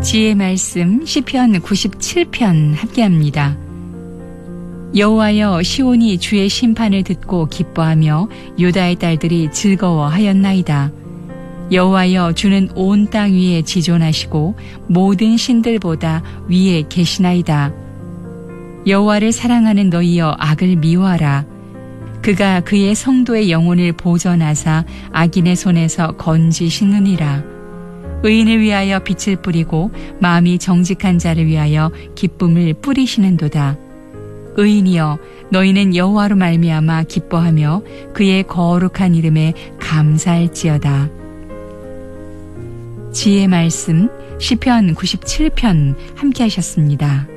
지혜의 말씀 시편 97편 함께합니다. 여호와여, 시온이 주의 심판을 듣고 기뻐하며 유다의 딸들이 즐거워하였나이다. 여호와여, 주는 온 땅 위에 지존하시고 모든 신들보다 위에 계시나이다. 여호와를 사랑하는 너희여, 악을 미워하라. 그가 그의 성도의 영혼을 보전하사 악인의 손에서 건지시느니라. 의인을 위하여 빛을 뿌리고 마음이 정직한 자를 위하여 기쁨을 뿌리시는도다. 의인이여, 너희는 여호와로 말미암아 기뻐하며 그의 거룩한 이름에 감사할지어다. 지혜의 말씀 시편 97편 함께 하셨습니다.